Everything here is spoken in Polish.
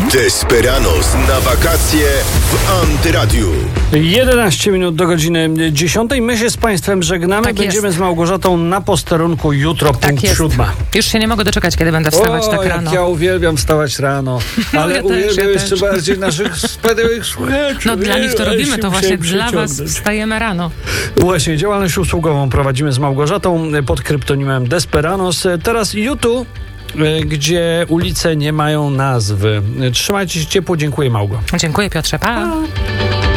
Desperados na wakacje w Antyradiu. 11 minut do godziny 10. My się z Państwem żegnamy. Tak Będziemy jest. z Małgorzatą na posterunku jutro, Tak punkt jest. 7. Już się nie mogę doczekać, kiedy będę wstawać tak jak rano. ja uwielbiam wstawać rano. Ale ja też, uwielbiam ja jeszcze też. bardziej naszych wspaniałych słuchaczy. No dla nich to Ale robimy, się to właśnie musiałem dla was przyciągnąć. wstajemy rano. Właśnie, działalność usługową prowadzimy z Małgorzatą pod kryptonimem Desperados. Teraz YouTube, gdzie ulice nie mają nazwy. Trzymajcie się ciepło. Dziękuję, Małgo. Dziękuję, Piotrze, pa.